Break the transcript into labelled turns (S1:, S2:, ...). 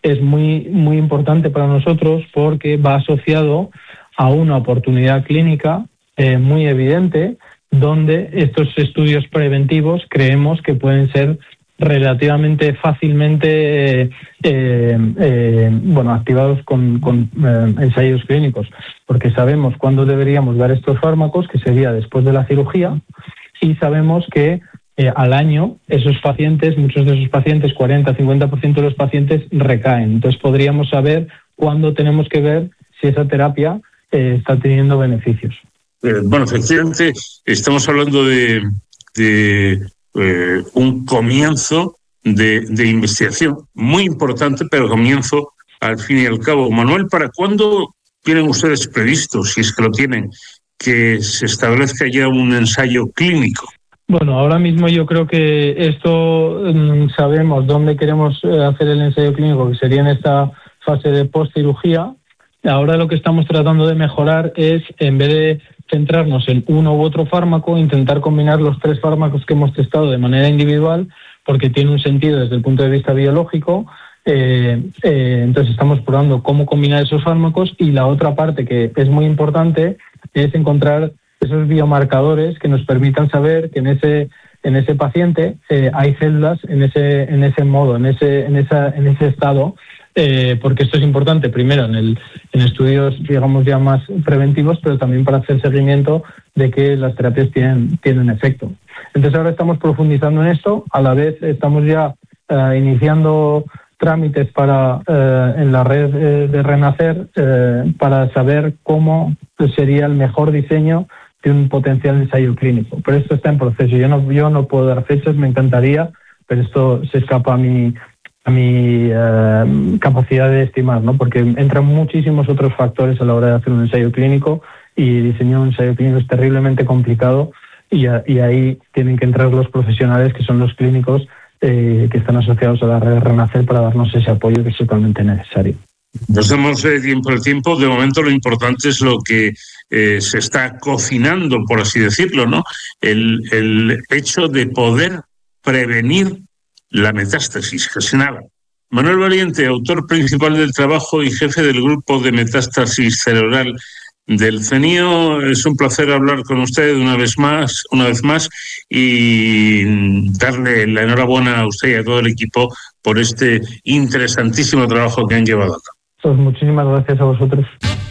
S1: es muy, muy importante para nosotros porque va asociado a una oportunidad clínica muy evidente, donde estos estudios preventivos creemos que pueden ser relativamente fácilmente activados con ensayos clínicos, porque sabemos cuándo deberíamos dar estos fármacos, que sería después de la cirugía, y sabemos que al año esos pacientes, muchos de esos pacientes, 40-50% de los pacientes recaen. Entonces podríamos saber cuándo tenemos que ver si esa terapia está teniendo beneficios.
S2: Efectivamente, estamos hablando de un comienzo de investigación muy importante, pero comienzo al fin y al cabo. Manuel, ¿para cuándo tienen ustedes previsto, si es que lo tienen, que se establezca ya un ensayo clínico?
S1: Bueno, ahora mismo yo creo que esto sabemos dónde queremos hacer el ensayo clínico, que sería en esta fase de postcirugía. Ahora lo que estamos tratando de mejorar es, en vez de centrarnos en uno u otro fármaco, intentar combinar los 3 fármacos que hemos testado de manera individual, porque tiene un sentido desde el punto de vista biológico. Entonces estamos probando cómo combinar esos fármacos, y la otra parte que es muy importante es encontrar esos biomarcadores que nos permitan saber que en ese paciente hay células en ese modo, en ese estado, porque esto es importante primero en estudios, digamos, ya más preventivos, pero también para hacer seguimiento de que las terapias tienen efecto. Entonces ahora estamos profundizando en esto, a la vez estamos ya iniciando trámites en la red de Renacer para saber cómo sería el mejor diseño de un potencial ensayo clínico. Pero esto está en proceso. Yo no puedo dar fechas, me encantaría, pero esto se escapa a mi capacidad de estimar, ¿no? Porque entran muchísimos otros factores a la hora de hacer un ensayo clínico, y diseñar un ensayo clínico es terriblemente complicado, y ahí tienen que entrar los profesionales, que son los clínicos que están asociados a la red de Renacer, para darnos ese apoyo que es totalmente necesario.
S2: Nos damos tiempo al tiempo. De momento lo importante es lo que se está cocinando, por así decirlo, ¿no? El hecho de poder prevenir la metástasis, casi nada. Manuel Valiente, autor principal del trabajo y jefe del grupo de metástasis cerebral del CENIO, es un placer hablar con usted una vez más, y darle la enhorabuena a usted y a todo el equipo por este interesantísimo trabajo que han llevado a cabo.
S1: Pues muchísimas gracias a vosotros.